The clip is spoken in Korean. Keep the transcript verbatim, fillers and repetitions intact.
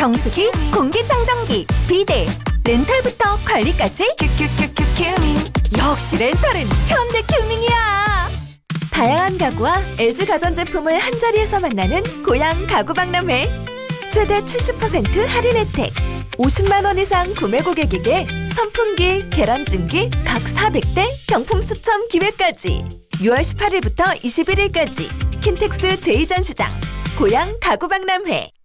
정수기, 공기청정기, 비데, 렌탈부터 관리까지 큐큐큐큐 큐밍. 역시 렌탈은 현대큐밍이야. 다양한 가구와 엘지 가전제품을 한자리에서 만나는 고양 가구박람회. 최대 칠십 퍼센트 할인 혜택. 오십만 원 이상 구매 고객에게 선풍기, 계란찜기 각 사백 대 경품 추첨 기회까지. 유월 십팔일부터 이십일일까지 킨텍스 제이 전시장 고양 가구박람회.